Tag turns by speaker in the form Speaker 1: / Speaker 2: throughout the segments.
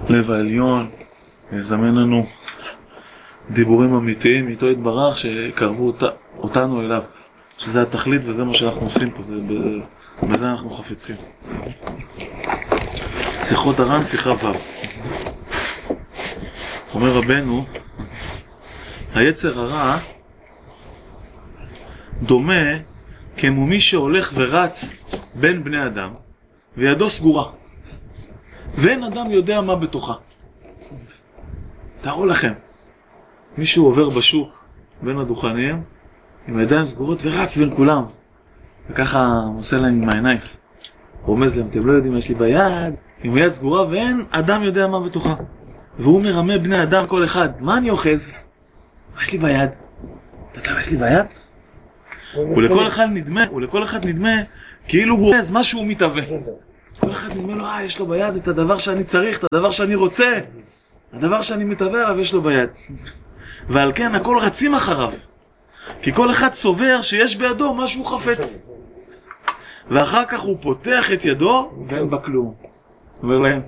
Speaker 1: לב העליון, יזמן לנו דיבורים אמיתיים, איתו יתברך שקרבו אותנו אליו, שזה התכלית וזה מה שאנחנו עושים פה, בזה אנחנו חפצים. שיחות הר"ן, שיחה ו'. אומר רבנו, היצר הרע דומה כמו מי שהולך ורץ בין בני אדם וידו סגורה ואין אדם יודע מה בתוכה. תראו לכם, מישהו עובר בשוק בין הדוכנים עם ידיים סגורות ורץ בין כולם וככה עושה להם עם העיניים, רומז להם, אתם לא יודעים מה יש לי ביד, עם יד סגורה ואין אדם יודע מה בתוכה, והוא מרמה בני אדם כל אחד, מה אני אוחז? מה יש לי ביד? אתה יודע מה יש לי ביד? ולכל אחד נדמה כאילו הוא אוחז משהו מתהווה. כל אחד נדמה לו, יש לו ביד את הדבר שאני צריך, את הדבר שאני רוצה, הדבר שאני מתהווה עליו יש לו ביד. ועל כן הכל רצים אחריו, כי כל אחד סובר שיש בידו משהו חפץ, ואחר כך הוא פותח את ידו ואין בה כלום. אומר להם,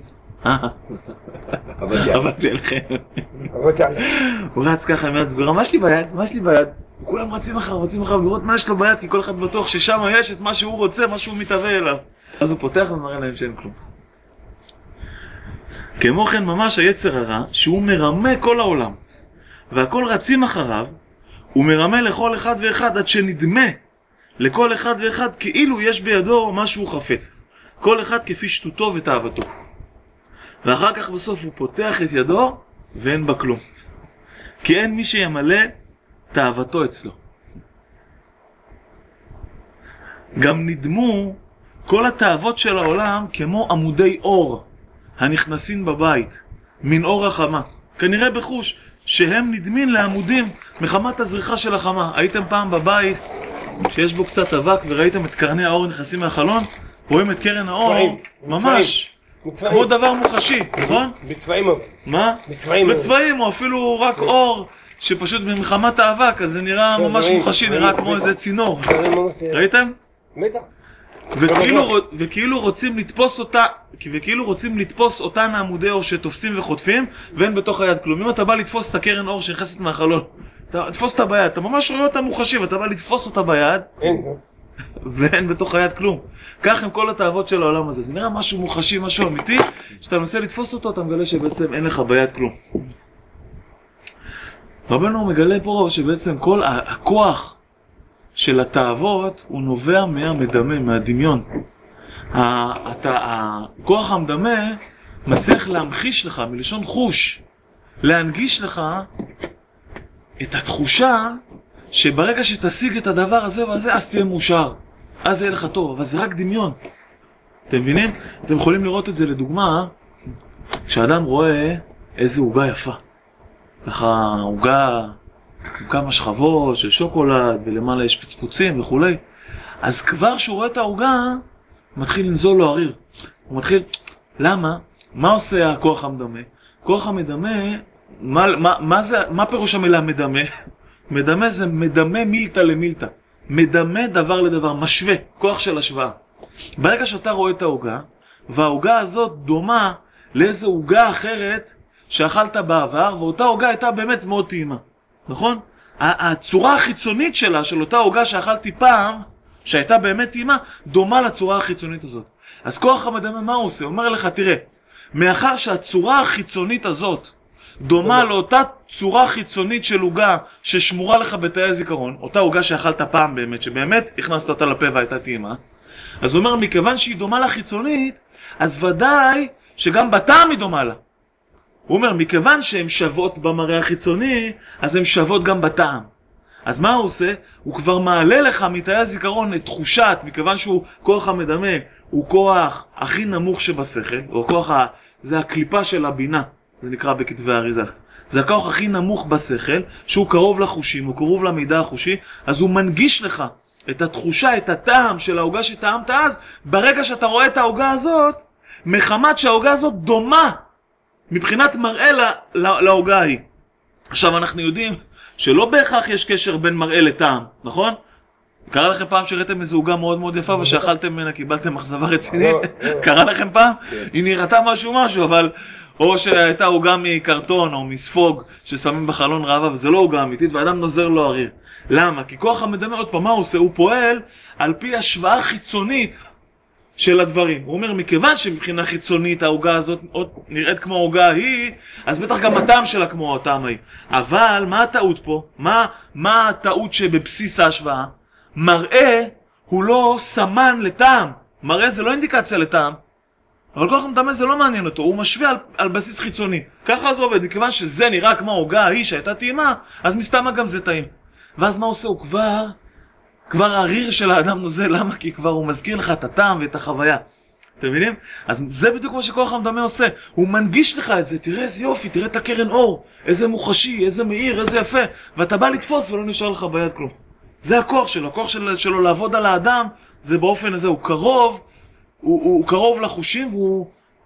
Speaker 1: עבדתי עליכם. הוא רץ ככה עם יד סגורה, מה יש לי ביד? מה יש לי ביד? כולם רצים אחריו לראות מה יש לו ביד, כי כל אחד בטוח ששם יש את מה שהוא רוצה, מה שהוא מתהווה אליו. אז הוא פותח ומראה להם שאין כלום. כמו כן ממש היצר הרע, שהוא מרמה כל העולם, והכל רצים אחריו, הוא מרמה לכל אחד ואחד עד שנדמה לכל אחד ואחד כאילו יש בידו משהו חפץ, כל אחד כפי שטותו ותאוותו. ואחר כך בסוף הוא פותח את ידו ואין בה כלום, כי אין מי שימלא תאוותו אצלו. גם נדמו כל התאוות של העולם כמו עמודי אור הנכנסים בבית מן אור החמה, כנראה בחוש שהם נדמין לעמודים מחמת הזריחה של החמה. הייתם פעם בבית שיש בו קצת אבק וראיתם את קרני האור נכנסים מהחלון? רואים את קרן האור ממש כמו דבר מוחשי, נכון?
Speaker 2: בצבעים.
Speaker 1: מה? בצבעים או אפילו רק אור שפשוט במחמת האבק, אז זה נראה ממש מוחשי, נראה כמו איזה צינור. ראיתם? וכאילו רוצים לתפוס אותן העמודי אור שתופסים וחוטפים ואין בתוך היד כלום. אם אתה בא לתפוס את הקרן אור שנכנסת מהחלון, אתה תפוס אותה ביד, אתה ממש רואה אותה מוחשי ואתה בא לתפוס אותה ביד ואין בתוך היד כלום. כך עם כל התאוות של העולם הזה, זה נראה משהו מוחשי, משהו אמיתי, שאתה מנסה לתפוס אותו אתה מגלה שבעצם אין לך ביד כלום. רבנו מגלה פה שבעצם כל הכוח של התאוות הוא נובע מהמדמה, מהדמיון. הכוח המדמה מצליח להמחיש לך, מלשון חוש, להנגיש לך את התחושה שברגע שתשיג את הדבר הזה והזה, אז תהיה מאושר, אז יהיה לך טוב, אבל זה רק דמיון. אתם מבינים? אתם יכולים לראות את זה לדוגמה, כשאדם רואה איזה עוגה יפה. ככה עוגה כמה שכבות של שוקולד ולמעלה יש פצפוצים וכולי, אז כבר שהוא רואה את העוגה מתחיל לנזול לו הריר, הוא מתחיל, למה? מה עושה הכוח המדמה? כוח המדמה, מה פירוש המילה מדמה? מדמה זה מדמה מילתא למילתא, מדמה דבר לדבר, משווה, כוח של השוואה. ברגע שאתה רואה את העוגה והעוגה הזאת דומה לאיזו עוגה אחרת שאכלת בעבר, ואותה עוגה הייתה באמת מאוד טעימה, נכון? הצורה החיצונית שלה, של אותה עוגה שאכלתי פעם, שהייתה באמת טעימה, דומה לצורה החיצונית הזאת. אז כוח המדמה מה הוא עושה? הוא אומר לך, תראה, מאחר שהצורה החיצונית הזאת דומה לאותה צורה חיצונית של עוגה ששמורה לך בתאי הזיכרון, אותה עוגה שאכלת פעם באמת, שבאמת הכנסת אותה לפה והייתה טעימה, אז הוא אומר, מכיוון שהיא דומה לחיצונית, אז ודאי שגם בטעם היא דומה לה. הוא אומר, מכיוון שהן שוות במראה החיצוני, אז הן שוות גם בטעם. אז מה הוא עושה? הוא כבר מעלה לך מתאי הזיכרון את תחושת, מכיוון שהוא כוח המדמה, הוא כוח הכי נמוך שבשכל, או כוח, זה הקליפה של הבינה, זה נקרא בכתבי האריזה. זה הכוח הכי נמוך בשכל, שהוא קרוב לחושים, הוא קרוב למידע החושי, אז הוא מנגיש לך את התחושה, את הטעם של העוגה שטעמת אז, ברגע שאתה רואה את העוגה הזאת, מחמת שהעוגה הזאת דומה, מבחינת מראה לעוגה ההיא. עכשיו אנחנו יודעים שלא בהכרח יש קשר בין מראה לטעם, נכון? קרה לכם פעם שראיתם איזו עוגה מאוד מאוד יפה ושאכלתם ממנה, קיבלתם אכזבה רצינית? קרה לכם פעם? היא נראתה משהו, אבל או שהייתה עוגה מקרטון או מספוג ששמים בחלון ראווה וזה לא עוגה אמיתית ואדם נוזר לו הריר. למה? כי כוח המדמה, עוד פעם, מה הוא עושה? הוא פועל על פי השוואה חיצונית של הדברים. הוא אומר, מכיוון שמבחינה חיצונית העוגה הזאת נראית כמו העוגה ההיא, אז בטח גם הטעם שלה כמו הטעם ההיא. אבל מה הטעות פה? מה הטעות שבבסיס ההשוואה? מראה הוא לא סמן לטעם. מראה זה לא אינדיקציה לטעם. אבל כוח המדמה זה לא מעניין אותו, הוא משווה על בסיס חיצוני. ככה זה עובד, מכיוון שזה נראה כמו העוגה ההיא שהייתה טעימה, אז מסתמה גם זה טעים. ואז מה עושה? הוא כבר הריר של האדם נוזל. למה? כי כבר הוא מזכיר לך את הטעם ואת החוויה. אתם מבינים? אז זה בדיוק מה שכוח המדמה עושה. הוא מנגיש לך את זה. תראה איזה יופי, תראה את הקרן אור. איזה מוחשי, איזה מאיר, איזה יפה. ואתה בא לתפוס ולא נשאר לך ביד כלום. זה הכוח שלו. הכוח שלו לעבוד על האדם, זה באופן הזה. הוא קרוב, הוא קרוב לחושים והוא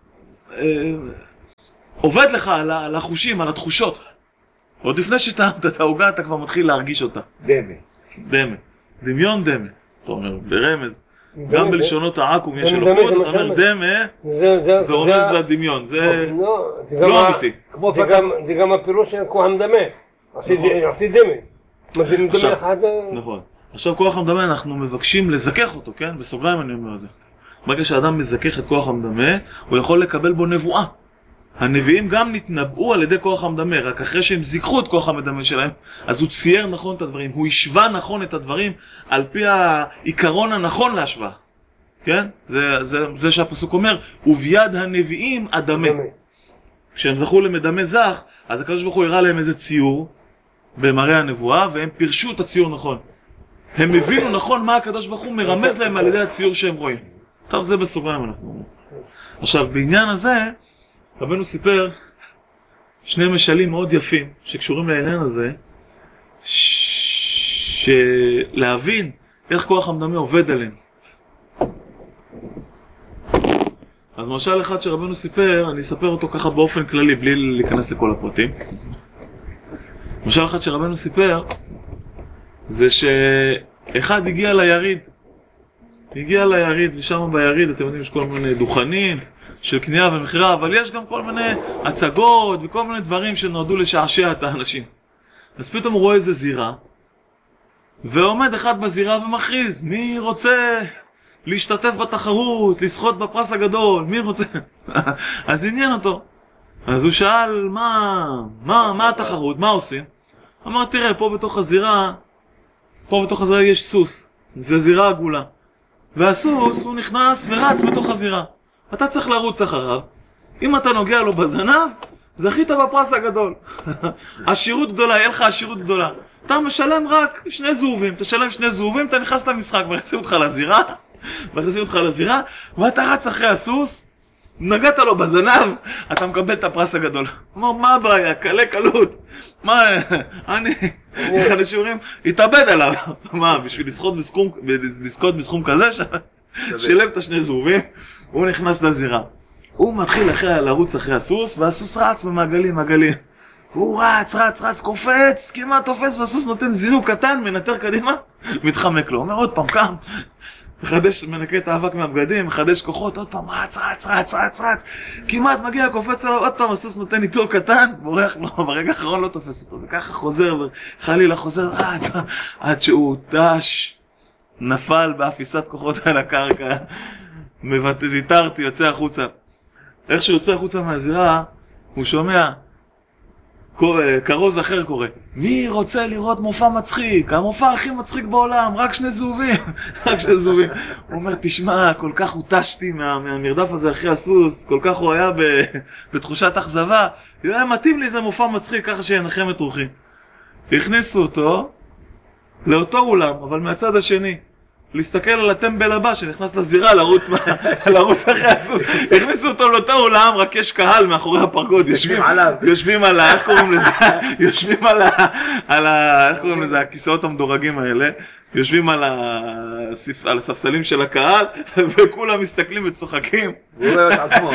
Speaker 1: עובד לך על החושים, על התחושות. עוד לפני שטעמת את העוגה, אתה כבר מתחיל להרגיש אותה. דמה. דמיון דמה. אתה אומר, ברמז. גם בלשונות העקום יש אלוקות, אתה אומר דמה, זה רומז לדמיון. זה לא אמיתי.
Speaker 2: זה גם הפירוש של כוח המדמה. עושה דמה.
Speaker 1: נכון. עכשיו כוח המדמה אנחנו מבקשים לזכך אותו, כן? בסוגריים אני אומר את זה. ברגע שאדם מזכך את כוח המדמה, הוא יכול לקבל בו נבואה. הנביאים גם נתנבאו על ידי כוח המדמה, רק אחרי שהם זיככו את כוח המדמה שלהם, אז הוא צייר נכון את הדברים, הוא השווה נכון את הדברים על פי העיקרון הנכון להשוואה. כן? זה שהפסוק אומר, וביד הנביאים אדמה. כשהם זכו למדמה זך, אז הקדוש ברוך הוא הראה להם איזה ציור במראה הנבואה, והם פירשו את הציור נכון. הם הבינו נכון מה הקדוש ברוך הוא מרמז להם על ידי הציור שהם רואים. טוב, זה בסוגריים אנחנו אומרים. עכשיו, בעניין הזה, רבנו סיפר שני משלים מאוד יפים שקשורים לעניין הזה, להבין איך כוח המדמה עובד עליהם. אז משל אחד שרבנו סיפר, אני אספר אותו ככה באופן כללי, בלי להיכנס לכל הפרטים. משל אחד שרבנו סיפר, זה שאחד הגיע ליריד, ושם ביריד, אתם יודעים, יש כל מיני דוכנים של קנייה ומחירה, אבל יש גם כל מיני הצגות וכל מיני דברים שנועדו לשעשע את האנשים. אז פתאום הוא רואה איזה זירה, ועומד אחד בזירה ומכריז, מי רוצה להשתתף בתחרות, לזכות בפרס הגדול, מי רוצה? אז עניין אותו. אז הוא שאל, מה התחרות, מה עושים? אמר, תראה, פה בתוך הזירה יש סוס, זה זירה עגולה. והסוס הוא נכנס ורץ בתוך הזירה. אתה צריך לרוץ אחריו. אם אתה נוגע לו בזנב, זכית בפרס הגדול. עשירות גדולה, יהיה לך עשירות גדולה. אתה משלם רק 2 זהובים, תשלם 2 זהובים, אתה נכנס למשחק, מכניסים אותך לזירה, ואתה רץ אחרי הסוס, נגעת לו בזנב, אתה מקבל את הפרס הגדול. מה הבעיה? קלות. אחד השיעורים, התאבד עליו. מה, בשביל לזכות בסכום כזה, שילם את 2 זהובים, הוא נכנס לזירה. הוא מתחיל לרוץ אחרי הסוס, והסוס רץ במעגלים. הוא רץ, קופץ, כמעט תופס, והסוס נותן זינוק קטן, מנטר קדימה, מתחמק לו. אומר עוד פעם, קם, מנקה את האבק מהבגדים, מחדש כוחות, עוד פעם, רץ, כמעט מגיע, קופץ עליו, עוד פעם, הסוס נותן איתור קטן, בורח לו, ברגע האחרון לא תופס אותו, וככה חוזר, חלילה חוזר, עד שהוא תש, נפל באפיסת כוחות על הקרקע, ויתרתי, יוצא החוצה. איך שהוא יוצא החוצה מהזירה, הוא שומע, כרוז אחר קורא, מי רוצה לראות מופע מצחיק? המופע הכי מצחיק בעולם, רק 2 זהובים. הוא אומר, תשמע, כל כך הוטשתי מהמרדף הזה אחרי הסוס, כל כך הוא היה בתחושת אכזבה, מתאים לי איזה מופע מצחיק, ככה שינחם את רוחי. הכניסו אותו לאותו אולם, אבל מהצד השני, להסתכל על הטמבל הבא שנכנס לזירה, לרוץ אחרי הסוס. הכניסו אותו לאותו אולם, רק יש קהל מאחורי הפרגוד, יושבים על איך קוראים לזה? יושבים איך קוראים לזה? הכיסאות המדורגים האלה, יושבים על הספסלים של הקהל, וכולם מסתכלים וצוחקים.
Speaker 2: הוא רואה את עצמו.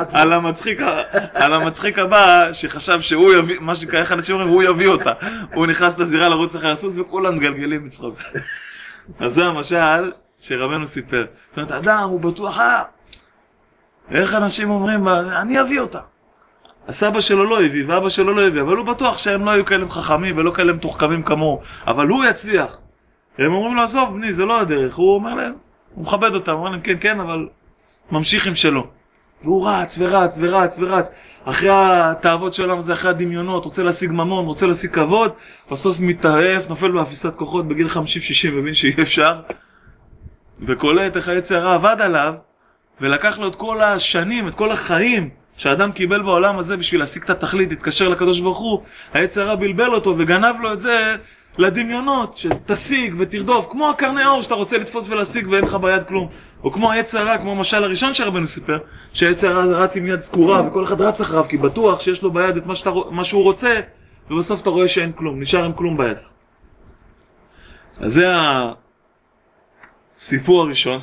Speaker 1: על המצחיק הבא, שחשב שהוא יביא, מה שקרה, איך אנשים אומרים, הוא יביא אותה. הוא נכנס לזירה לרוץ אחרי הסוס, וכולם מגלגלים בצחוק. אז זה המשל שרבנו סיפר. זאת אומרת, אדם הוא בטוח, איך אנשים אומרים, אני אביא אותה. הסבא שלו לא הביא, ואבא שלו לא הביא, אבל הוא בטוח שהם לא היו כאלה חכמים ולא כאלה מתוחכמים כמוהו, אבל הוא יצליח. הם אומרים לו, עזוב, בני, זה לא הדרך. הוא אומר להם, הוא מכבד אותם, הוא אומר להם, כן, כן, אבל ממשיך עם שלו. והוא רץ ורץ ורץ ורץ, אחרי התאוות של העולם הזה, אחרי הדמיונות, רוצה להשיג ממון, רוצה להשיג כבוד, בסוף מתערף, נופל באפיסת כוחות בגיל 50-60, מבין שאי אפשר, וקולט איך היצר הרע עבד עליו, ולקח לו את כל השנים, את כל החיים שהאדם קיבל בעולם הזה בשביל להשיג את התכלית, התקשר לקדוש ברוך הוא, היצר הרע בלבל אותו וגנב לו את זה לדמיונות, שתשיג ותרדוף, כמו הקרני אור שאתה רוצה לתפוס ולהשיג ואין לך ביד כלום. או כמו היצר הרע, כמו המשל הראשון שרבנו סיפר, שהיצר הרע רץ עם יד סגורה וכל אחד רץ אחריו כי בטוח שיש לו ביד את מה שהוא רוצה, ובסוף אתה רואה שאין כלום, נשאר עם כלום ביד. אז זה הסיפור הראשון.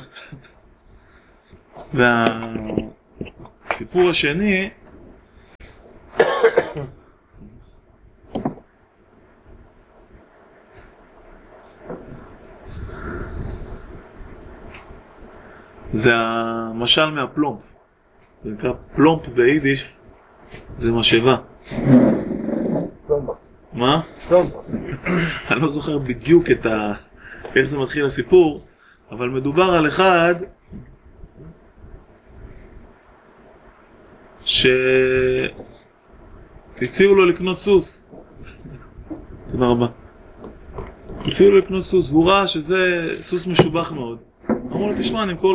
Speaker 1: והסיפור השני, זה המשל מהפלומפ. זה נקרא פלומפ ביידיש, זה משאבה.
Speaker 2: פלומבה.
Speaker 1: מה?
Speaker 2: פלומבה.
Speaker 1: אני לא זוכר בדיוק איך זה מתחיל הסיפור, אבל מדובר על אחד שהציעו לו לקנות סוס. תודה רבה. הציעו לו לקנות סוס, והוא ראה שזה סוס משובח מאוד. אמרו לו, תשמע, נמכור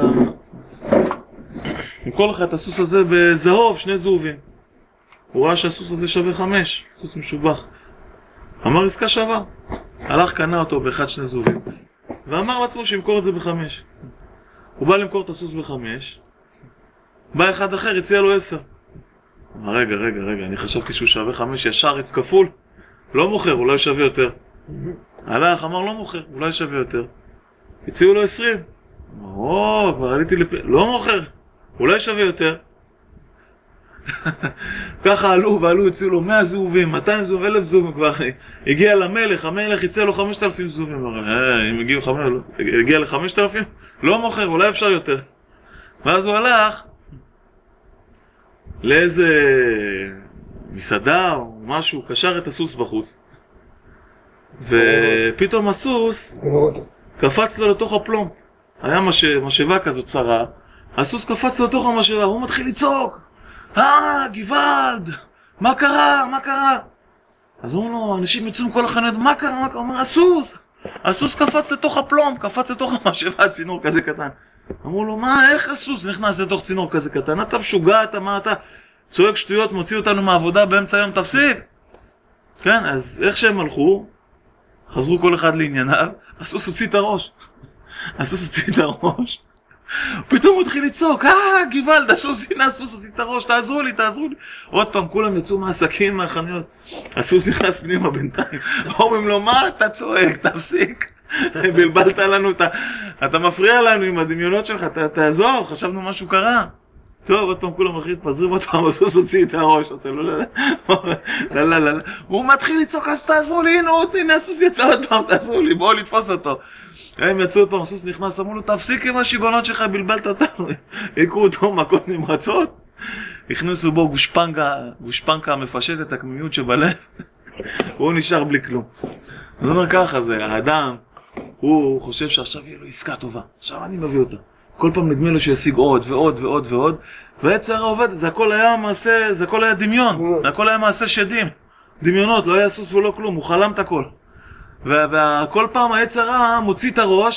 Speaker 1: לך את הסוס הזה בזהוב, 2 זהובים. הוא ראה שהסוס הזה שווה 5, סוס משובח. אמר, עסקה שווה. הלך, קנה אותו ב1-2 זהובים. ואמר לעצמו שימכור את זה ב5. הוא בא למכור את הסוס ב5. בא אחד אחר, הציע לו 10. אמר, רגע, אני חשבתי שהוא שווה 5, ישר עץ כפול. לא מוכר, אולי שווה יותר. הלך, אמר, לא מוכר, אולי שווה יותר. הציעו לו 20. אמר, כבר עליתי לא מוכר, אולי שווה יותר. ככה עלו ועלו, הציעו לו 100 זהובים, 200 זהובים, 1000 זהובים. כבר הגיע למלך, המלך הציע לו 5,000 זהובים. אמר, אם הגיעו 5,000, הגיע ל5,000? לא מוכר, אולי אפשר יותר. ואז הוא הלך לאיזה מסעדה או משהו, קשר את הסוס בחוץ. ופתאום הסוס קפץ לו לתוך הפלומפ. היה משאבה כזאת צרה, הסוס קפץ לו לתוך המשאבה, הוא מתחיל לצעוק, גוואלד, מה קרה? אז אומרים לו, אנשים יצאו מכל החנויות, מה קרה? הוא אומר, הסוס קפץ לתוך הפלומפ, קפץ לתוך המשאבה, צינור כזה קטן. אמרו לו, איך הסוס נכנס לתוך צינור כזה קטן? אתה משוגע, אתה צועק שטויות, מוציא אותנו מהעבודה באמצע היום, תפסיק. כן, אז איך שהם הלכו, חזרו כל אחד לענייניו, הסוס הוציא את הראש. פתאום הוא התחיל לצעוק, גוואלד, הסוס הוציא את הראש, תעזרו לי. עוד פעם, כולם יצאו מהעסקים, מהחנויות. הסוס נכנס פנימה בינתיים. אומרים לו, מה אתה צועק? תפסיק. בלבלת לנו, אתה מפריע לנו עם הדמיונות שלך, תעזור, חשבנו משהו קרה. טוב, עוד פעם כולם מתחיל להתפזרים, עוד פעם הסוס הוציא את הראש, הוא מתחיל לצעוק, אז תעזרו לי, הנה הסוס יצא עוד פעם, תעזרו לי, בואו לתפוס אותו. הם יצאו עוד פעם, הסוס נכנס, אמרו לו, תפסיק עם השיגונות שלך, בלבלת אותנו. הכו אותו מכות נמרצות, הכניסו בו גושפנקה המפשט את הקמימיות שבלב, והוא נשאר בלי כלום. זאת אומרת ככה זה, האדם, הוא חושב שעכשיו יהיה לו עסקה טובה, עכשיו אני מביא אותה. כל פעם נדמה לו שישיג עוד ועוד, והיצר הרע עובד, זה הכל היה דמיון, זה הכל היה מעשה שדים, דמיונות, לא היה סוס ולא כלום, הוא חלם את הכל. וכל פעם היצר הרע מוציא את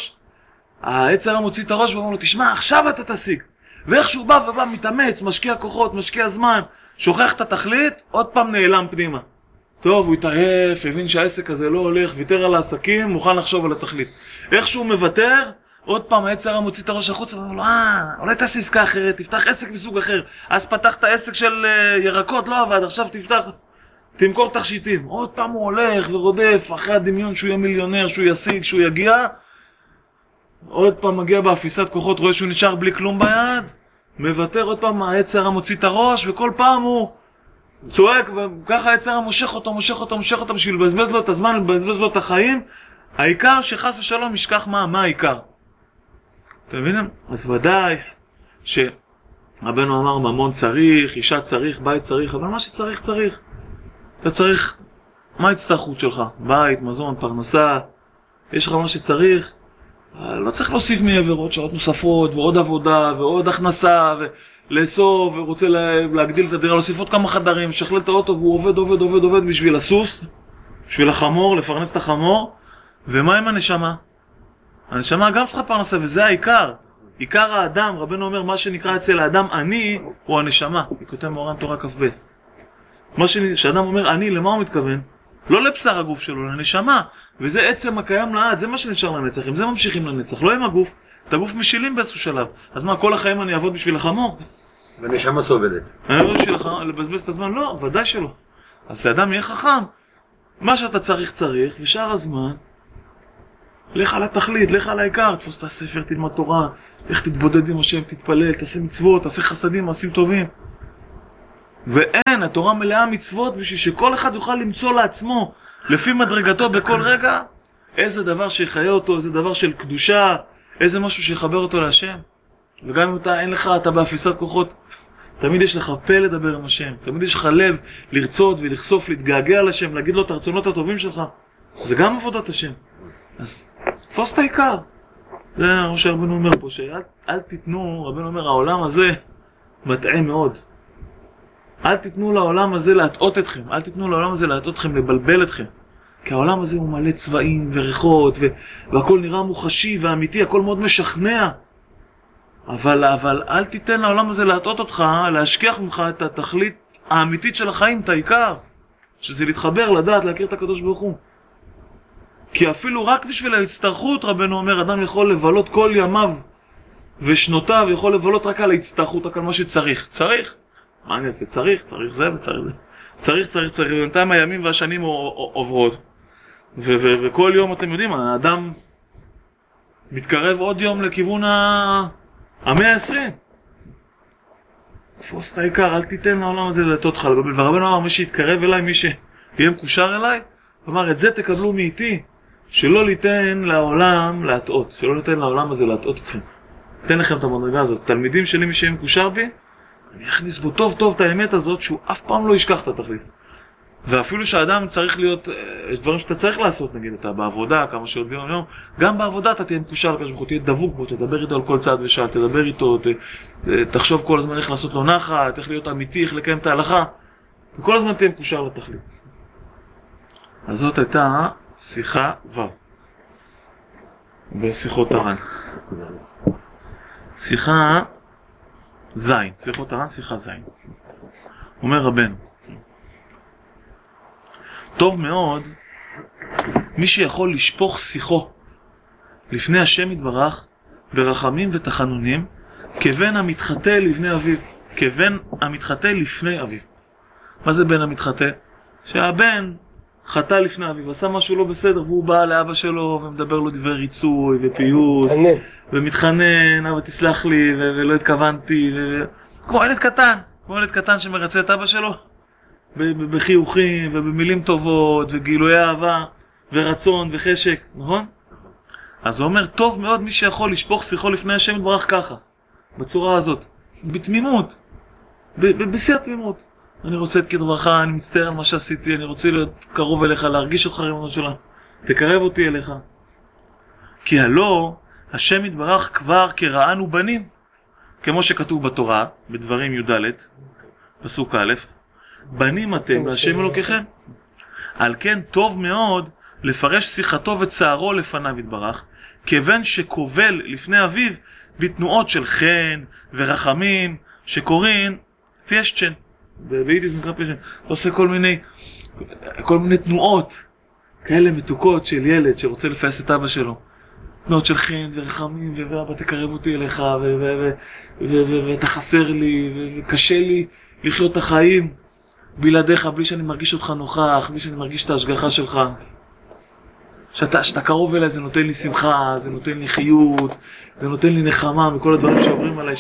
Speaker 1: הראש, ואומר לו, תשמע, עכשיו אתה תשיג. ואיך שהוא בא מתאמץ, משקיע כוחות, משקיע זמן, שוכח את התכלית, עוד פעם נעלם פנימה. טוב, הוא התעייף, הבין שהעסק הזה לא הולך, ויתר על העסקים, מוכן לחשוב על התכלית. איך שהוא מוותר, עוד פעם היצר הרע מוציא את הראש החוצה, ואומר לו, אולי תעשה עסקה אחרת, תפתח עסק מסוג אחר. אז פתחת עסק של ירקות, לא עבד, עכשיו תמכור תכשיטים. עוד פעם הוא הולך ורודף אחרי הדמיון שהוא יהיה מיליונר, שהוא ישיג, שהוא יגיע. עוד פעם מגיע באפיסת כוחות, רואה שהוא נשאר בלי כלום ביד, מוותר, עוד פעם היצר הרע מוציא את הראש, וכל פעם הוא צועק, וככה היצר הרע מושך אותו בשביל לבזבז לו את הזמן, לבזבז לו את החיים. העיקר שחס ושלום ישכח מה העיקר. אתם מבינים? אז ודאי רבנו אמר, ממון צריך, אישה צריך, בית צריך, אבל מה שצריך צריך. אתה צריך, מה ההצטרכות שלך? בית, מזון, פרנסה, יש לך מה שצריך. לא צריך להוסיף מעבר עוד שעות נוספות, ועוד עבודה, ועוד הכנסה, ולאסוף, ורוצה להגדיל את הדירה, להוסיף עוד כמה חדרים, לשכלל את האוטו, והוא עובד בשביל הסוס, בשביל החמור, לפרנס את החמור. ומה עם הנשמה? הנשמה גם צריכה פרנסה, וזה העיקר. עיקר האדם, רבנו אומר, מה שנקרא אצל האדם אני, הוא הנשמה. היא כותב מאורן תורה כ"ב. כשאדם אומר אני, למה הוא מתכוון? לא לבשר הגוף שלו, לנשמה. וזה עצם הקיים לעד, זה מה שנשאר לנצח. אם זה ממשיכים לנצח, לא עם הגוף. את הגוף משילים באיזשהו שלב. אז מה, כל החיים אני אעבוד בשביל החמור?
Speaker 2: והנשמה סובלת.
Speaker 1: אני לא בשביל לבזבז את הזמן? לא, ודאי שלא. אז האדם יהיה חכם. מה שאתה צריך, ושאר הזמן, לך על התכלית, לך על העיקר, תפוס את הספר, תלמד תורה, לך תתבודד עם השם, תתפלל, תעשה מצוות, תעשה חסדים, מעשים טובים. ואין, התורה מלאה מצוות בשביל שכל אחד יוכל למצוא לעצמו, לפי מדרגתו בכל רגע, איזה דבר שיחיה אותו, איזה דבר של קדושה, איזה משהו שיחבר אותו להשם. וגם אם אין לך, אתה באפיסת כוחות, תמיד יש לך פה לדבר עם השם, תמיד יש לך לב לרצות ולחשוף, להתגעגע לשם, להגיד לו את הרצונות הטובים שלך. זה גם עבודת השם. אז תפוס את העיקר. זה מה שרבנו אומר פה, שאל תיתנו, רבנו אומר, העולם הזה מטעה מאוד. אל תיתנו לעולם הזה להטעות אתכם, אל תיתנו לעולם הזה להטעות אתכם, לבלבל אתכם. כי העולם הזה הוא מלא צבעים וריחות, והכל נראה מוחשי ואמיתי, הכל מאוד משכנע. אבל אל תיתן לעולם הזה להטעות אותך, להשכיח ממך את התכלית האמיתית של החיים, את העיקר. שזה להתחבר, לדעת, להכיר את הקדוש ברוך הוא. כי אפילו רק בשביל ההצטרכות, רבנו אומר, אדם יכול לבלות כל ימיו ושנותיו, יכול לבלות רק על ההצטרכות, רק על מה שצריך. צריך. מה אני אעשה? צריך זה וצריך זה. צריך. בינתיים הימים והשנים עוברות. וכל יום, אתם יודעים, האדם מתקרב עוד יום לכיוון ה-120. תפוס את העיקר, אל תיתן לעולם הזה להטעות אותך. ורבנו אמר, מי שיתקרב אליי, מי שיהיה מקושר אליי, אמר, את זה תקבלו מאיתי. שלא ליתן לעולם להטעות, שלא ליתן לעולם הזה להטעות אתכם. אתן לכם את המדרגה הזאת. תלמידים שלי, מי שיהיה מקושר בי, אני אכניס בו טוב את האמת הזאת, שהוא אף פעם לא ישכח את התכלית. ואפילו שהאדם צריך להיות, יש דברים שאתה צריך לעשות, נגיד, אתה בעבודה, כמה שעות ביום יום, גם בעבודה אתה תהיה מקושר לקדוש ברוך הוא, תהיה דבוק בו, תדבר איתו על כל צעד ושעל, תדבר איתו, תחשוב כל הזמן איך לעשות לו נחת, איך להיות אמיתי, איך לקיים את ההלכה, וכל הזמן תהיה מקושר לתכלית. אז זאת הייתה שיחה ו' בשיחות הר"ן. שיחה ז', שיחות הר"ן, שיחה ז'. אומר רבנו, טוב מאוד מי שיכול לשפוך שיחו לפני השם יתברך ברחמים ותחנונים כבן המתחטא לבני אביו, כבן המתחטא לפני אביו. מה זה בן המתחטא? שהבן חטא לפני אביו, עשה משהו לא בסדר, והוא בא לאבא שלו ומדבר לו דבר ריצוי ופיוס ומתחנן, אבא תסלח לי ולא התכוונתי, כמו ילד קטן שמרצה את אבא שלו בחיוכים ובמילים טובות וגילוי אהבה ורצון וחשק, נכון? אז הוא אומר, טוב מאוד מי שיכול לשפוך שיחו לפני השם יתברך ככה, בצורה הזאת, בתמימות, בשיא התמימות. אני רוצה את כדברך, אני מצטער על מה שעשיתי, אני רוצה להיות קרוב אליך, להרגיש אותך ריבונו של עולם, תקרב אותי אליך. כי הלא השם יתברך כבר כראנו בנים, כמו שכתוב בתורה, בדברים י"ד, פסוק א', בנים אתם להשם אלוקיכם. על כן טוב מאוד לפרש שיחתו וצערו לפניו יתברך, כבן שקובל לפני אביו בתנועות של חן ורחמים שקוראים פיישצ'ן. ביידיש זה נקרא פיישצ'ן. אתה עושה כל מיני תנועות כאלה מתוקות של ילד שרוצה לפייס את אבא שלו. תנועות של חן ורחמים, ואבא תקרב אותי אליך, ואתה חסר לי, וקשה לי לחיות את החיים בלעדיך, בלי שאני מרגיש אותך נוכח, בלי שאני מרגיש את ההשגחה שלך. שאתה קרוב אליי, זה נותן לי שמחה, זה נותן לי חיות, זה נותן לי נחמה מכל הדברים שעוברים עליי,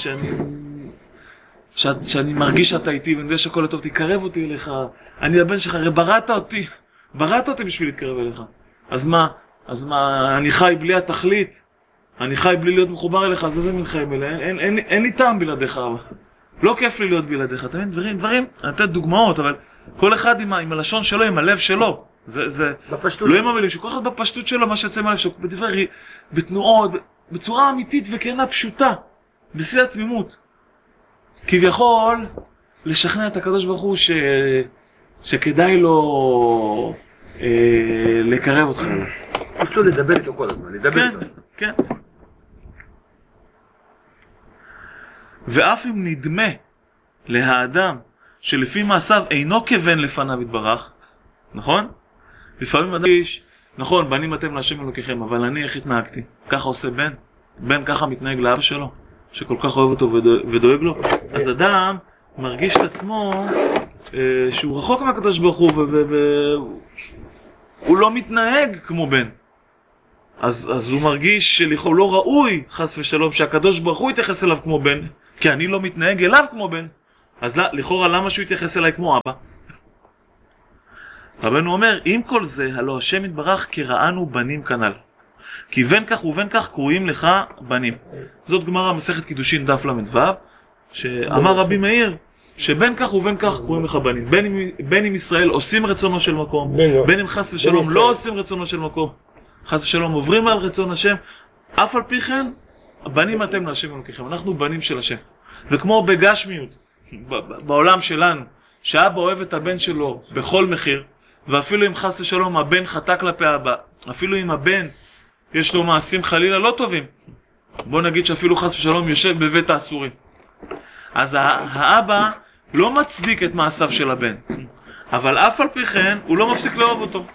Speaker 1: שאני מרגיש שאתה איתי, ואני יודע שהכל טוב, תקרב אותי אליך. אני הבן שלך, הרי בראת אותי בשביל להתקרב אליך. אז מה, אני חי בלי התכלית, אני חי בלי להיות מחובר אליך, אז איזה מין חיים אליי, אין לי טעם בלעדיך. לא כיף לי להיות בלעדיך, אתה מבין? דברים, אני נותן דוגמאות, אבל כל אחד עם הלשון שלו, עם הלב שלו. זה לא עם המילים, שכל אחד בפשטות שלו, מה שיוצא מהלב שלו, בדברי, בתנועות, בצורה אמיתית וכנה פשוטה, בשיא התמימות. כביכול, לשכנע את הקדוש ברוך הוא שכדאי לו לקרב אותך.
Speaker 3: פשוט לדבר איתו כל הזמן, לדבר איתו.
Speaker 1: כן. ואף אם נדמה להאדם שלפי מעשיו אינו כבן לפניו יתברך, נכון? לפעמים אדם איש, נכון, בנים אתם להשם אלוקיכם, אבל אני איך התנהגתי? ככה עושה בן? בן ככה מתנהג לאבא שלו, שכל כך אוהב אותו ודואג לו? אז אדם מרגיש את עצמו שהוא רחוק מהקדוש ברוך הוא והוא לא מתנהג כמו בן. אז הוא מרגיש שלכאורה לא ראוי, חס ושלום, שהקדוש ברוך הוא יתייחס אליו כמו בן, כי אני לא מתנהג אליו כמו בן. אז לכאורה למה שהוא יתייחס אליי כמו אבא? רבנו אומר, עם כל זה, הלא השם יתברך כראנו בנים כנ"ל. כי בין כך ובין כך קרויים לך בנים. זאת גמרא מסכת קידושין דף ל"ו, שאמר רבי מאיר, שבין כך ובין כך קרויים לך בנים. בין אם ישראל עושים רצונו של מקום, בין אם חס ושלום לא עושים רצונו של מקום, חס ושלום עוברים על רצון השם, אף על פי כן, בנים אתם להשם אלוקיכם. אנחנו בנים של השם. וכמו בגשמיות, בעולם שלנו, שאבא אוהב את הבן שלו בכל מחיר, ואפילו אם חס ושלום הבן חטא כלפי אבא, אפילו אם הבן יש לו מעשים חלילה לא טובים, בוא נגיד שאפילו חס ושלום יושב בבית האסורים, אז האבא לא מצדיק את מעשיו של הבן, אבל אף על פי כן הוא לא מפסיק לאהוב אותו.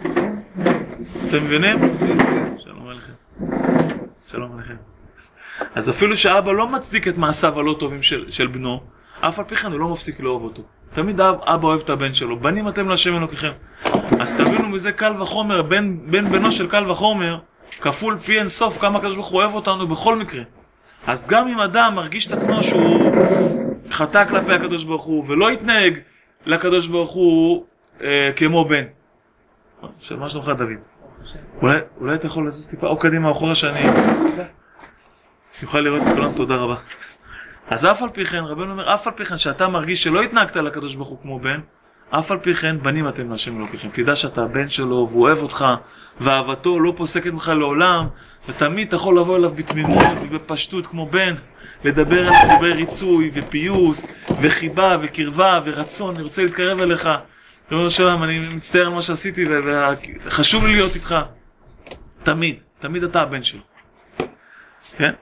Speaker 1: אתם מבינים? שלום עליכם. שלום עליכם. אז אפילו שהאבא לא מצדיק את מעשיו הלא טובים של בנו, אף על פי כן הוא לא מפסיק לאהוב אותו. תמיד אבא אוהב את הבן שלו. בנים אתם להשם אלוקיכם. אז תבינו מזה קל וחומר, בנו של קל וחומר, כפול פי אין סוף כמה הקדוש ברוך הוא אוהב אותנו בכל מקרה. אז גם אם אדם מרגיש את עצמו שהוא חטא כלפי הקדוש ברוך הוא, ולא יתנהג לקדוש ברוך הוא כמו בן. של מה שלומך דוד? אולי אתה יכול לזוז טיפה או קדימה או אחורה שאני יוכל לראות את כולם, תודה רבה. אז אף על פי כן, רבנו אומר, אף על פי כן שאתה מרגיש שלא התנהגת לקדוש ברוך הוא כמו בן, אף על פי כן בנים אתם להשם אלוקיכם. תדע שאתה הבן שלו והוא אוהב אותך, ואהבתו לא פוסקת ממך לעולם, ותמיד אתה יכול לבוא אליו בתמימות ובפשטות כמו בן, לדבר על דברי ריצוי ופיוס וחיבה וקרבה ורצון, אני רוצה להתקרב אליך. ריבונו של עולם, אני מצטער על מה שעשיתי וחשוב לי להיות איתך. תמיד אתה הבן שלו. כן?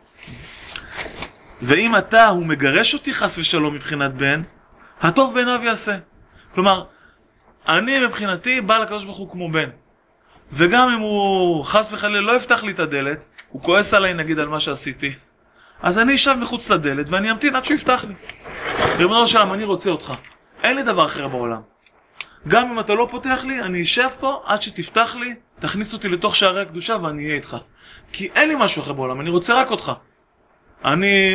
Speaker 1: ואם הוא מגרש אותי חס ושלום מבחינת בן, הטוב בעיניו יעשה. כלומר, אני מבחינתי בא לקדוש ברוך הוא כמו בן. וגם אם הוא חס וחלילה לא יפתח לי את הדלת, הוא כועס עליי נגיד על מה שעשיתי, אז אני אשב מחוץ לדלת ואני אמתין עד שהוא יפתח לי. ריבונו של עולם, אני רוצה אותך. אין לי דבר אחר בעולם. גם אם אתה לא פותח לי, אני אשב פה עד שתפתח לי, תכניס אותי לתוך שערי הקדושה ואני אהיה איתך. כי אין לי משהו אחר בעולם, אני רוצה רק אותך. אני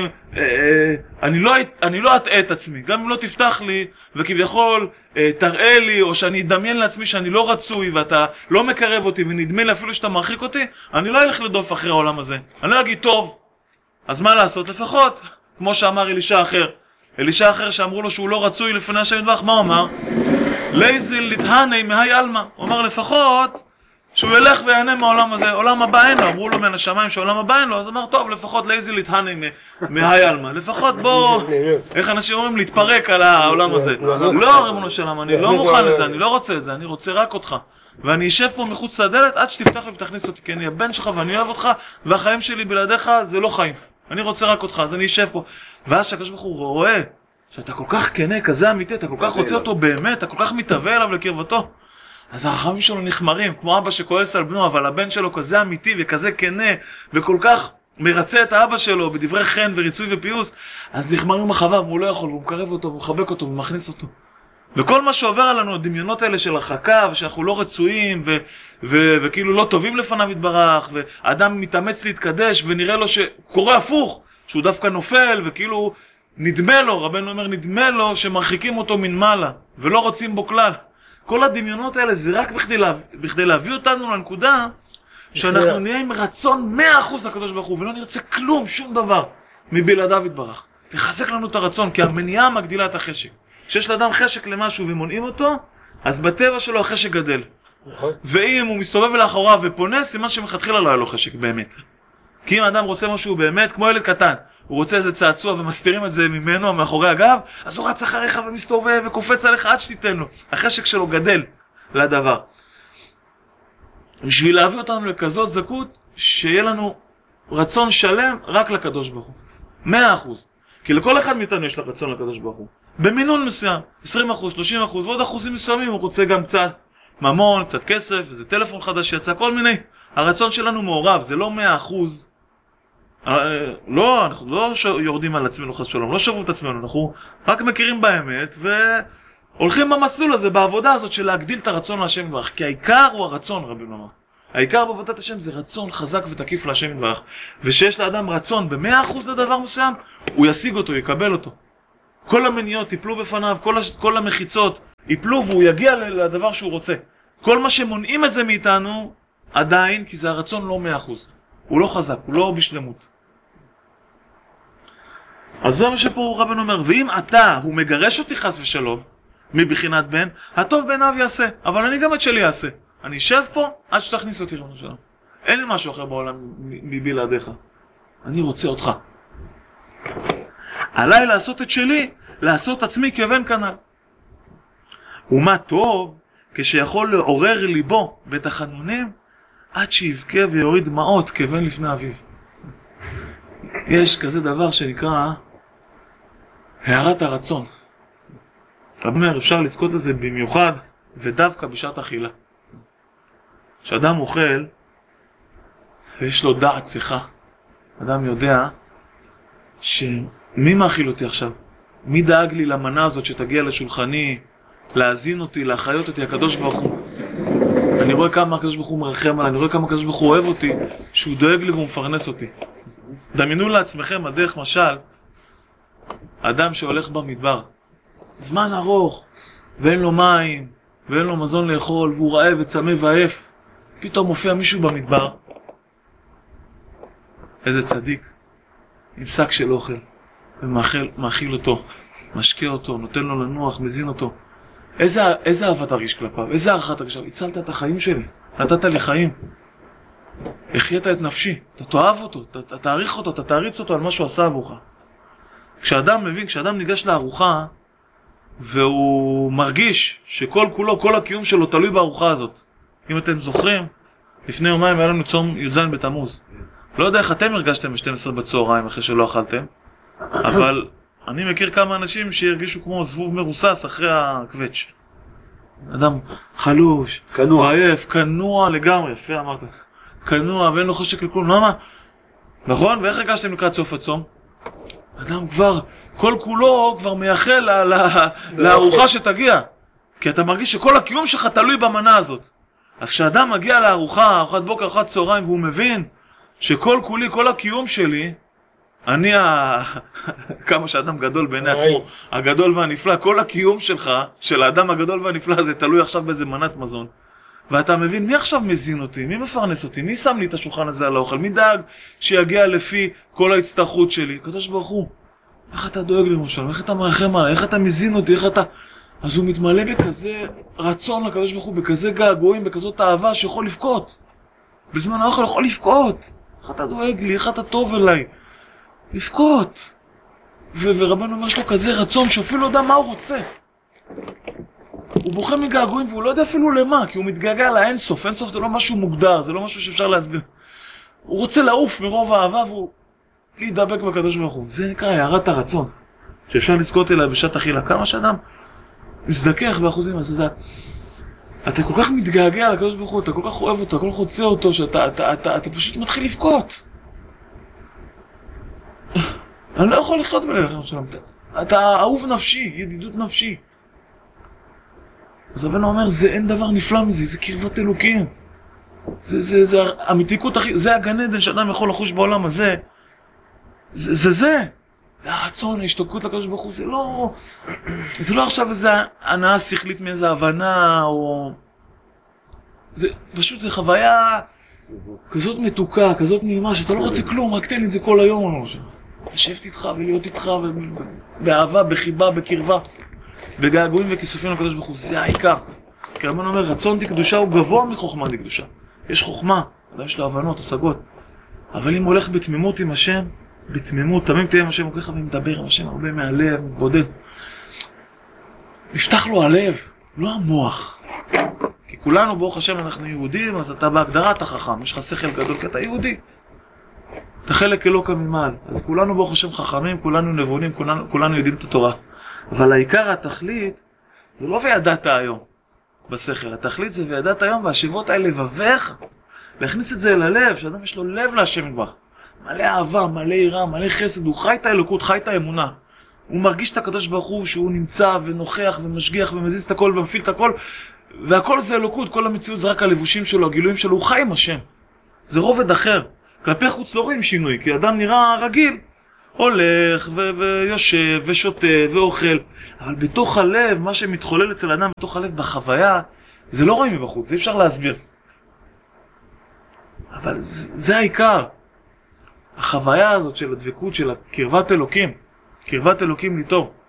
Speaker 1: לא אטעה את עצמי, גם אם לא תפתח לי וכביכול תראה לי או שאני אדמיין לעצמי שאני לא רצוי ואתה לא מקרב אותי ונדמה לי אפילו שאתה מרחיק אותי, אני לא אלך לדוף אחרי העולם הזה. אני לא אגיד טוב, אז מה לעשות? לפחות, כמו שאמר אלישע אחר שאמרו לו שהוא לא רצוי לפני השם יתברך, מה הוא אמר? לייזיל לתהני מהי אלמה. הוא אמר לפחות שהוא ילך ויענה מהעולם הזה, עולם הבא אין לו, אמרו לו מן השמיים שעולם הבא אין לו, אז אמר טוב, לפחות לייזיל לתהני מהי אלמה, לפחות בוא, איך אנשים אומרים, להתפרק על העולם הזה. לא ריבונו של עולם, אני לא מוכן לזה, אני לא רוצה את זה, אני רוצה רק אותך. ואני אשב פה מחוץ לדלת עד שתפתח לי ותכניס אותי, כי אני הבן שלך ואני אוהב אותך, והחיים שלי בלעדיך זה לא חיים. אני רוצה רק אותך, אז אני אשב פה. ואז שהקדוש ברוך הוא רואה שאתה כל כך כנה, כזה אמיתי, אתה כל כך רוצה אותו באמת, אתה כל כך מתהווה אליו לקרבתו, אז הרחמים שלו נחמרים, כמו אבא שכועס על בנו, אבל הבן שלו כזה אמיתי וכזה כנה, וכל כך מרצה את האבא שלו בדברי חן וריצוי ופיוס, אז נחמרים החווה, והוא לא יכול, והוא מקרב אותו, והוא מחבק אותו, והוא מכניס אותו. וכל מה שעובר עלינו, הדמיונות האלה של הרחקה, ושאנחנו לא רצויים, וכאילו לא טובים לפניו יתברך, ואדם מתאמץ להתקדש, ונראה לו שקורה הפוך, שהוא דווקא נופל, וכאילו נדמה לו, רבנו אומר, נדמה לו שמרחיקים אותו מן מעלה, ולא רוצים בו כלל. כל הדמיונות האלה זה רק בכדי להביא אותנו לנקודה שאנחנו נהיה עם רצון 100% לקדוש ברוך הוא, ולא נרצה כלום, שום דבר, מבלעדיו יתברך. תחזק לנו את הרצון, כי המניעה מגדילה את החשק. כשיש לאדם חשק למשהו ומונעים אותו, אז בטבע שלו החשק גדל. ואם הוא מסתובב לאחוריו ופונה, סימן שמלכתחילה לא היה לו חשק באמת. כי אם האדם רוצה משהו באמת, כמו ילד קטן, הוא רוצה איזה צעצוע ומסתירים את זה ממנו, מאחורי הגב, אז הוא רץ אחריך ומסתובב וקופץ עליך עד שתיתן לו. החשק שלו גדל לדבר. בשביל להביא אותנו לכזאת זכות, שיהיה לנו רצון שלם רק לקדוש ברוך הוא. 100%. כי לכל אחד מאיתנו יש לה רצון לקדוש ברוך הוא. במינון מסוים, 20%, 30%, ועוד אחוזים מסוימים, הוא רוצה גם קצת ממון, קצת כסף, איזה טלפון חדש שיצא, כל מיני. הרצון שלנו מעורב, זה לא 100%. לא, אנחנו לא יורדים על עצמנו חס ושלום, לא שווים את עצמנו, אנחנו רק מכירים באמת והולכים במסלול הזה, בעבודה הזאת של להגדיל את הרצון להשם יתברך. כי העיקר הוא הרצון, רבינו אמר. העיקר בעבודת השם זה רצון חזק ותקיף להשם יתברך. ושיש לאדם רצון ב100% לדבר מסוים, הוא ישיג אותו, יקבל אותו. כל המניעות ייפלו בפניו, כל המחיצות ייפלו והוא יגיע לדבר שהוא רוצה. כל מה שמונעים את זה מאיתנו, עדיין, כי זה הרצון לא 100%. הוא לא חזק, הוא לא בשלמות. אז זה מה שפה רבנו אומר, ואם אתה, הוא מגרש אותי חס ושלום, מבחינת בן, הטוב בעיניו יעשה, אבל אני גם את שלי יעשה. אני אשב פה עד שתכניס אותי רבנו שלום. אין לי משהו אחר בעולם מבלעדיך. אני רוצה אותך. עליי לעשות את שלי, לעשות עצמי כבן כנ"ל. ומה טוב, כשיכול לעורר ליבו בתחנונים, עד שיבכה ויוריד דמעות כבן לפני אביו. יש כזה דבר שנקרא הערת הרצון. רב אומר, אפשר לזכות לזה במיוחד ודווקא בשעת אכילה. כשאדם אוכל ויש לו דעת שיחה, אדם יודע שמי מאכיל אותי עכשיו? מי דאג לי למנה הזאת שתגיע לשולחני, להזין אותי, להחיות אותי? הקדוש ברוך הוא. אני רואה כמה הקדוש ברוך הוא מרחם עליי, אני רואה כמה הקדוש ברוך הוא אוהב אותי, שהוא דואג לי והוא מפרנס אותי. דמיינו לעצמכם, הדרך משל, אדם שהולך במדבר, זמן ארוך, ואין לו מים, ואין לו מזון לאכול, והוא רעב וצמא ועייף, פתאום מופיע מישהו במדבר, איזה צדיק, עם שק של אוכל, ומאכיל אותו, משקה אותו, נותן לו לנוח, מזין אותו. איזה אהבה תרגיש כלפיו, איזה הערכה תרגיש? הצלת את החיים שלי, נתת לי חיים, החיית את נפשי, אתה תאהב אותו, אתה תעריך אותו, אתה תעריץ אותו על מה שהוא עשה עבורך. כשאדם מבין, כשאדם ניגש לארוחה, והוא מרגיש שכל כולו, כל הקיום שלו תלוי בארוחה הזאת. אם אתם זוכרים, לפני יומיים היה לנו צום י"ז בתמוז. לא יודע איך אתם הרגשתם ב-12 בצהריים אחרי שלא אכלתם, אבל אני מכיר כמה אנשים שהרגישו כמו זבוב מרוסס אחרי הקווץ'. אדם חלוש,
Speaker 3: כנוע.
Speaker 1: עייף, כנוע לגמרי, יפה אמרת. כנוע ואין לו חשק לכלום, למה? נכון? ואיך הרגשתם לקראת סוף הצום? אדם כבר, כל כולו כבר מייחל לארוחה שתגיע. כי אתה מרגיש שכל הקיום שלך תלוי במנה הזאת. אז כשאדם מגיע לארוחה, ארוחת בוקר, ארוחת צהריים, והוא מבין שכל כולי, כל הקיום שלי, אני כמה שאדם גדול בעיני עצמו, הגדול והנפלא, כל הקיום שלך, של האדם הגדול והנפלא הזה, תלוי עכשיו באיזה מנת מזון. ואתה מבין, מי עכשיו מזין אותי? מי מפרנס אותי? מי שם לי את השולחן הזה על האוכל? מי דאג שיגיע לפי כל ההצטרכות שלי? הקדוש ברוך הוא, איך אתה דואג לי למשל? איך אתה מרחם עליי? איך אתה מזין אותי? איך אתה... אז הוא מתמלא בכזה רצון לקדוש ברוך הוא, בכזה געגועים, בכזאת אהבה שיכול לבכות. בזמן האוכל יכול לבכות. איך אתה דואג לי? איך אתה טוב אליי? לבכות. ורבנו אומר, יש לו כזה רצון שאפילו לא יודע מה הוא רוצה. הוא בוכה מגעגועים והוא לא יודע אפילו למה, כי הוא מתגעגע לאינסוף. אינסוף זה לא משהו מוגדר, זה לא משהו שאפשר להסביר. הוא רוצה לעוף מרוב האהבה והוא להידבק בקדוש ברוך הוא. זה נקרא הערת הרצון, שאפשר לזכות אליה בשעת אכילה. כמה שאדם מזדכך באחוזים, אז אתה כל כך מתגעגע לקדוש ברוך הוא, אתה כל כך אוהב אותו, כל כך רוצה אותו, שאתה פשוט מתחיל לבכות. אני לא יכול לחיות בלכם שלום. אתה אהוב נפשי, ידידות נפשי. אז רבנו אומר, אין דבר נפלא מזה, זה קרבת אלוקים. זה האמיתיקות הכי, זה הגן עדן שאדם יכול לחוש בעולם הזה. זה הרצון, ההשתוקקות לקדוש ברוך הוא, זה לא עכשיו איזה הנאה שכלית מאיזה הבנה, או... זה פשוט, זה חוויה כזאת מתוקה, כזאת נעימה, שאתה לא רוצה כלום, רק תן לי את זה כל היום. לשבת איתך ולהיות איתך באהבה, בחיבה, בקרבה, בגעגועים וכיסופים לקדוש ברוך הוא. זה העיקר. כי הרמב"ן אומר, רצון דקדושה הוא גבוה מחוכמה דקדושה. יש חוכמה, אדם יש לו הבנות, השגות. אבל אם הוא הולך בתמימות עם השם, בתמימות, תמים תהיה עם השם, הוא ככה ומדבר עם השם הרבה מהלב, בודד. נפתח לו הלב, לא המוח. כי כולנו, ברוך השם, אנחנו יהודים, אז אתה בהגדרה אתה חכם, יש לך שכל גדול, כי אתה יהודי. אתה חלק אלוקא ממעל. אז כולנו, ברוך השם, חכמים, כולנו נבונים, כולנו יודעים את התורה. אבל העיקר, התכלית, זה לא וידעת היום בשכל. התכלית זה וידעת היום, והשיבות האלה לבביך, להכניס את זה אל הלב, שאדם יש לו לב להשם יתברך. מלא אהבה, מלא יראה, מלא חסד, הוא חי את האלוקות, חי את האמונה. הוא מרגיש את הקדוש ברוך הוא שהוא נמצא ונוכח ומשגיח ומזיז את הכל ומפעיל את הכל, והכל זה אלוקות, כל המציאות זה רק הלבושים שלו, הגילויים שלו, הוא חי עם השם. זה רובד אחר. כלפי חוץ לא רואים שינוי, כי אדם נראה רגיל. הולך ויושב ושותה ואוכל, אבל בתוך הלב, מה שמתחולל אצל האדם בתוך הלב בחוויה, זה לא רואים מבחוץ, זה אפשר להסביר. אבל זה העיקר. החוויה הזאת של הדבקות, של קרבת אלוקים, קרבת אלוקים לי טוב.